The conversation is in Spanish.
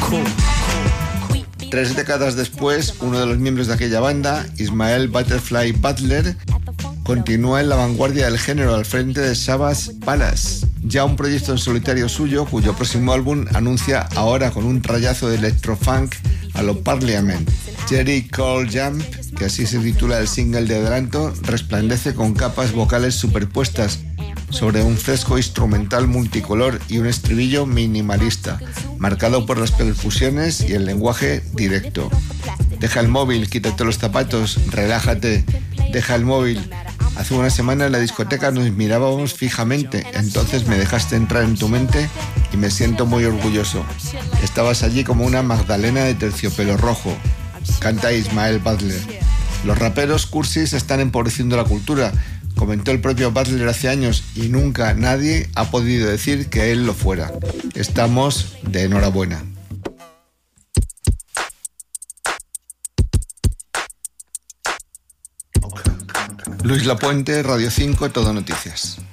3 décadas después, uno de los miembros de aquella banda, Ismael Butterfly Butler, continúa en la vanguardia del género al frente de Savage Palace, ya un proyecto en solitario suyo cuyo próximo álbum anuncia ahora con un rayazo de electrofunk a lo Parliament. Jerry Cole Jump, que así se titula el single de adelanto, resplandece con capas vocales superpuestas sobre un fresco instrumental multicolor y un estribillo minimalista, marcado por las percusiones y el lenguaje directo. Deja el móvil, quítate los zapatos, relájate, deja el móvil. Hace una semana en la discoteca nos mirábamos fijamente, entonces me dejaste entrar en tu mente y me siento muy orgulloso. Estabas allí como una Magdalena de terciopelo rojo. Canta Ismael Butler. Los raperos cursis están empobreciendo la cultura, comentó el propio Butler hace años, y nunca nadie ha podido decir que él lo fuera. Estamos de enhorabuena. Luis Lapuente, Radio 5, Todo Noticias.